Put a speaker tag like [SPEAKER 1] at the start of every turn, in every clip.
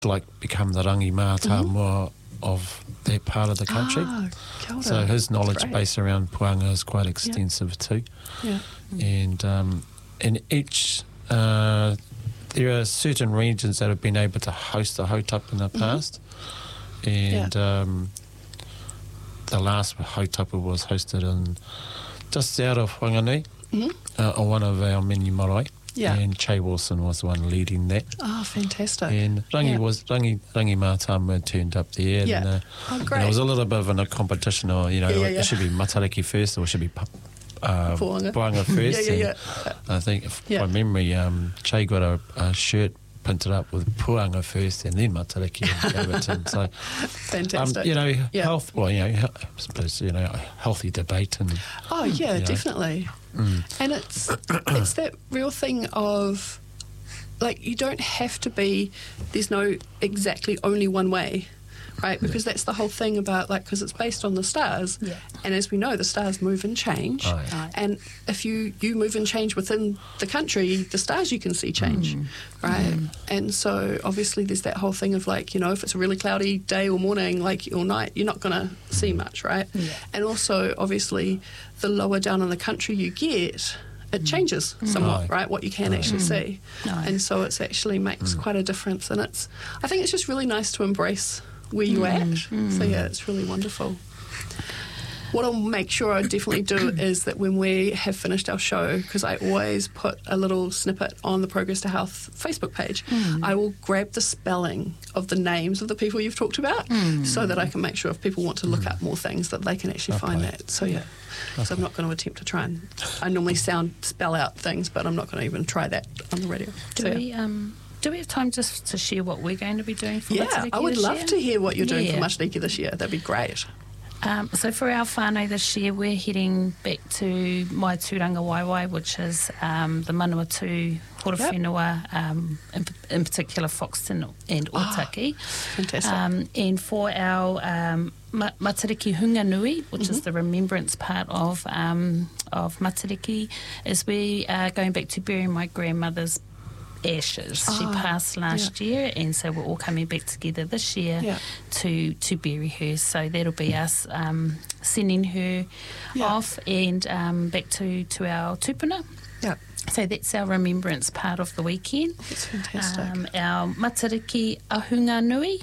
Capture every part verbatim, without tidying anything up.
[SPEAKER 1] like become the rangi mātā more mm-hmm. of that part of the country.
[SPEAKER 2] Oh, kia ora.
[SPEAKER 1] So his knowledge
[SPEAKER 2] Great.
[SPEAKER 1] base around puanga is quite extensive yeah. too.
[SPEAKER 2] Yeah.
[SPEAKER 1] And um, in each, uh, there are certain regions that have been able to host a hautapa in the past. Mm-hmm. And yeah. um, the last hautapa was hosted in just out of Whanganui, mm-hmm. uh, on one of our mini marae.
[SPEAKER 2] Yeah.
[SPEAKER 1] And Che Wilson was the one leading that.
[SPEAKER 2] Oh, fantastic.
[SPEAKER 1] And Rangi
[SPEAKER 2] yeah. was
[SPEAKER 1] Rangi Rangi Mātāmua turned up there.
[SPEAKER 2] Yeah.
[SPEAKER 1] And, uh,
[SPEAKER 2] oh, great.
[SPEAKER 1] And it was a little bit of a competition, or, you know,
[SPEAKER 2] yeah, yeah,
[SPEAKER 1] like
[SPEAKER 2] yeah.
[SPEAKER 1] it should be Matariki first, or it should be uh, Puanga. Puanga first.
[SPEAKER 2] yeah, yeah, yeah.
[SPEAKER 1] I think, if
[SPEAKER 2] yeah.
[SPEAKER 1] by memory, um, Che got a, a shirt printed up with Puanga first and then Matariki and gave it to him. So,
[SPEAKER 2] fantastic.
[SPEAKER 1] Um, you know,
[SPEAKER 2] yeah.
[SPEAKER 1] health, well, you know, I suppose, you know, a healthy debate. And
[SPEAKER 2] oh, yeah,
[SPEAKER 1] you
[SPEAKER 2] definitely.
[SPEAKER 1] Know. Mm.
[SPEAKER 2] And it's it's that real thing of, like, you don't have to be, there's no exactly only one way, right? Because that's the whole thing about, like, because it's based on the stars.
[SPEAKER 3] Yeah.
[SPEAKER 2] And as we know, the stars move and change.
[SPEAKER 1] Oh, yeah.
[SPEAKER 3] Right.
[SPEAKER 2] And if you, you move and change within the country, the stars you can see change,
[SPEAKER 3] mm.
[SPEAKER 2] right?
[SPEAKER 3] Mm.
[SPEAKER 2] And so obviously there's that whole thing of, like, you know, if it's a really cloudy day or morning, like, or night, you're not going to see much, right?
[SPEAKER 3] Yeah.
[SPEAKER 2] And also, obviously, the lower down in the country you get, it changes
[SPEAKER 3] Mm.
[SPEAKER 2] somewhat,
[SPEAKER 1] Right.
[SPEAKER 2] right, what you can
[SPEAKER 1] Right.
[SPEAKER 2] actually
[SPEAKER 3] Mm.
[SPEAKER 2] see.
[SPEAKER 3] No.
[SPEAKER 2] And so it's actually makes
[SPEAKER 1] Mm.
[SPEAKER 2] quite a difference. And it's, I think it's just really nice to embrace where you're
[SPEAKER 3] Mm.
[SPEAKER 2] at.
[SPEAKER 3] Mm.
[SPEAKER 2] So, yeah, it's really wonderful. What I'll make sure I definitely do is that when we have finished our show, because I always put a little snippet on the Progress to Health Facebook page,
[SPEAKER 3] Mm.
[SPEAKER 2] I will grab the spelling of the names of the people you've talked about
[SPEAKER 3] Mm.
[SPEAKER 2] so that I can make sure if people want to look up more things that they can actually
[SPEAKER 1] Okay.
[SPEAKER 2] find that. So, yeah.
[SPEAKER 1] Okay.
[SPEAKER 2] So I'm not going to attempt to try and, I normally sound, spell out things, but I'm not going to even try that on the radio.
[SPEAKER 3] Do
[SPEAKER 2] so, yeah.
[SPEAKER 3] we um do we have time just to share what we're going to be doing for
[SPEAKER 2] Yeah,
[SPEAKER 3] Matariki
[SPEAKER 2] I would
[SPEAKER 3] this
[SPEAKER 2] love
[SPEAKER 3] year?
[SPEAKER 2] to hear what you're doing
[SPEAKER 3] Yeah.
[SPEAKER 2] for Matariki this year. That'd be great.
[SPEAKER 3] Um, so for our whānau this year, we're heading back to Mai Tūranga Waiwai, which is um, the Manawatu Horowhenua, yep. um, in, in particular Foxton and Otaki.
[SPEAKER 2] Oh, fantastic.
[SPEAKER 3] Um, and for our um, Ma- Matariki Hunga Nui, which mm-hmm. is the remembrance part of um, of Matariki, is we are going back to bury my grandmother's ashes.
[SPEAKER 2] Oh,
[SPEAKER 3] she passed last
[SPEAKER 2] yeah.
[SPEAKER 3] year, and so we're all coming back together this year
[SPEAKER 2] yeah.
[SPEAKER 3] to to bury her. So that'll be us um, sending her
[SPEAKER 2] yeah.
[SPEAKER 3] off and um, back to, to our tupuna.
[SPEAKER 2] Yeah.
[SPEAKER 3] So that's our remembrance part of the weekend.
[SPEAKER 2] That's fantastic.
[SPEAKER 3] Um, our Matariki Ahunga Nui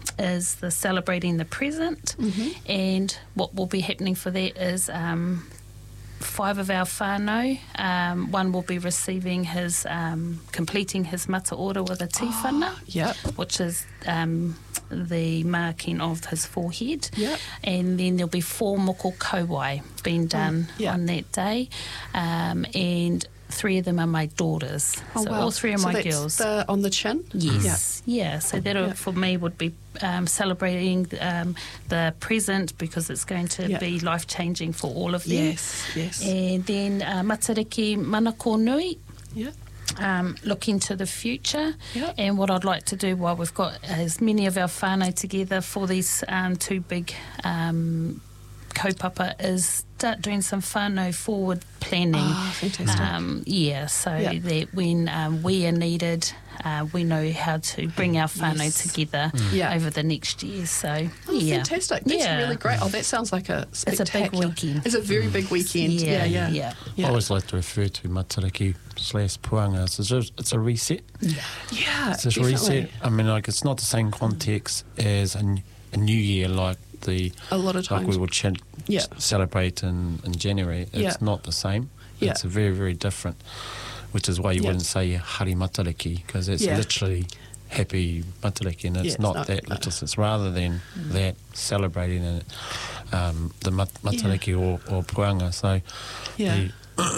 [SPEAKER 3] is the celebrating the present,
[SPEAKER 2] mm-hmm.
[SPEAKER 3] and what will be happening for that is um, five of our whānau, um, one will be receiving his, um, completing his mata ora with a tīwhana,
[SPEAKER 2] oh, yep.
[SPEAKER 3] which is um, the marking of his forehead.
[SPEAKER 2] Yep.
[SPEAKER 3] And then there'll be four moko kauai being done
[SPEAKER 2] oh, yeah.
[SPEAKER 3] on that day. Um, and three of them are my daughters.
[SPEAKER 2] Oh,
[SPEAKER 3] so
[SPEAKER 2] wow.
[SPEAKER 3] all three are
[SPEAKER 2] so
[SPEAKER 3] my
[SPEAKER 2] that's
[SPEAKER 3] girls.
[SPEAKER 2] The, on the chin?
[SPEAKER 3] Yes, yeah. yeah. So that
[SPEAKER 2] yeah.
[SPEAKER 3] for me would be um, celebrating um, the present, because it's going to
[SPEAKER 2] yeah.
[SPEAKER 3] be life changing for all of them.
[SPEAKER 2] Yes, yes.
[SPEAKER 3] And then uh, Matariki Manako Nui.
[SPEAKER 2] Yeah.
[SPEAKER 3] Um, looking to the future,
[SPEAKER 2] yep.
[SPEAKER 3] and what I'd like to do while we've got as many of our whānau together for these um, two big um, kaupapa is start doing some whānau forward planning.
[SPEAKER 2] Oh, fantastic.
[SPEAKER 3] Um, yeah, so
[SPEAKER 2] yep.
[SPEAKER 3] that when um, we are needed, uh, we know how to bring our whānau
[SPEAKER 2] yes.
[SPEAKER 3] together
[SPEAKER 2] mm. yeah.
[SPEAKER 3] over the next year. So,
[SPEAKER 2] oh,
[SPEAKER 3] yeah.
[SPEAKER 2] fantastic. That's
[SPEAKER 3] yeah.
[SPEAKER 2] really great. Oh, that sounds like a spectacular.
[SPEAKER 3] It's a big weekend.
[SPEAKER 2] It's a very big weekend.
[SPEAKER 3] Yeah,
[SPEAKER 2] Yeah, yeah.
[SPEAKER 3] yeah.
[SPEAKER 2] yeah.
[SPEAKER 1] I always like to refer to Matariki slash Puanga. It's a, it's a reset.
[SPEAKER 3] Yeah.
[SPEAKER 2] Yeah,
[SPEAKER 1] It's just
[SPEAKER 2] definitely.
[SPEAKER 1] reset. I mean, like, it's not the same context as a, n- a new year, like the
[SPEAKER 2] A lot of
[SPEAKER 1] like
[SPEAKER 2] times.
[SPEAKER 1] we would ch-
[SPEAKER 2] Yeah.
[SPEAKER 1] celebrate in, in January. It's
[SPEAKER 2] Yeah.
[SPEAKER 1] not the same.
[SPEAKER 2] Yeah.
[SPEAKER 1] It's a very, very different, which is why you
[SPEAKER 2] Yeah.
[SPEAKER 1] wouldn't say Hari Matariki, because it's
[SPEAKER 2] Yeah.
[SPEAKER 1] literally happy Matariki, and it's,
[SPEAKER 2] Yeah, it's
[SPEAKER 1] not,
[SPEAKER 2] not-
[SPEAKER 1] that
[SPEAKER 2] no.
[SPEAKER 1] little. It's rather than
[SPEAKER 2] Mm.
[SPEAKER 1] that celebrating it, um, the mat- Matariki or, or Puanga. So,
[SPEAKER 2] Yeah.
[SPEAKER 1] the,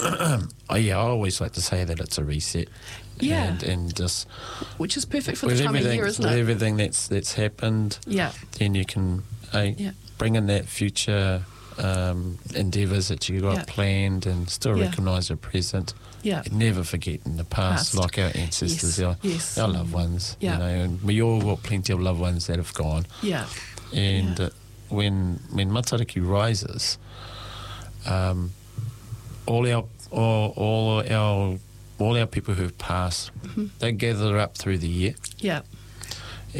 [SPEAKER 1] oh, yeah, I always like to say that it's a reset.
[SPEAKER 2] Yeah.
[SPEAKER 1] And, and just
[SPEAKER 2] Which is perfect for the
[SPEAKER 1] with
[SPEAKER 2] time of
[SPEAKER 1] everything,
[SPEAKER 2] year, isn't
[SPEAKER 1] with
[SPEAKER 2] it?
[SPEAKER 1] everything that's that's happened,
[SPEAKER 2] Yeah.
[SPEAKER 1] then you can uh,
[SPEAKER 2] Yeah.
[SPEAKER 1] bring in that future um, endeavours that you got
[SPEAKER 2] Yeah.
[SPEAKER 1] planned, and still
[SPEAKER 2] Yeah.
[SPEAKER 1] recognise your present.
[SPEAKER 2] Yeah.
[SPEAKER 1] And never forget in the past,
[SPEAKER 2] Past.
[SPEAKER 1] like our ancestors,
[SPEAKER 2] Yes.
[SPEAKER 1] our,
[SPEAKER 2] Yes.
[SPEAKER 1] our loved ones.
[SPEAKER 2] Yeah.
[SPEAKER 1] You know, and we all got plenty of loved ones that have gone.
[SPEAKER 2] Yeah.
[SPEAKER 1] And
[SPEAKER 2] Yeah.
[SPEAKER 1] uh, when when Matariki rises, um, all our all, all our all our people who've passed,
[SPEAKER 2] Mm-hmm.
[SPEAKER 1] they gather up through the year.
[SPEAKER 2] Yeah.